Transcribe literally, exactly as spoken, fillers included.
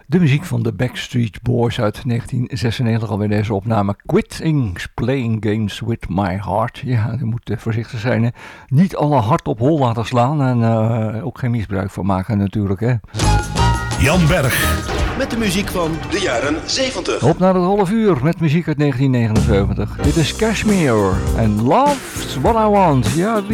De muziek van de Backstreet Boys uit negentien zesennegentig, alweer deze opname. Quitting Playing Games With My Heart. Ja, je moet uh, voorzichtig zijn. Hè? Niet alle hart op hol laten slaan en uh, ook geen misbruik van maken natuurlijk. Hè? Jan Berg. Met de muziek van de jaren zeventig. Op naar het half uur met muziek uit negentien negenenzeventig. Dit is Kashmir en Love's What I Want. Ja,